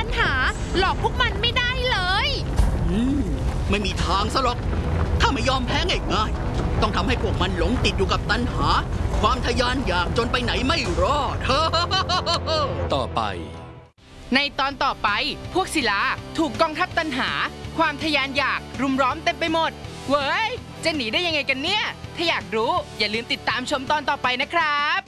ตัณหาหลอกพวกมันไม่ได้เลยไม่มีทางซะหรอกถ้าไม่ยอมแพ้ง่ายๆต้องทำให้พวกมันหลงติดอยู่กับตัณหาความทะยานอยากจนไปไหนไม่รอดต่อไปในตอนต่อไปพวกศิลาถูกกองทัพตัณหาความทะยานอยากรุมร้อมเต็มไปหมดเว้ยจะหนีได้ยังไงกันเนี่ยถ้าอยากรู้อย่าลืมติดตามชมตอนต่อไปนะครับ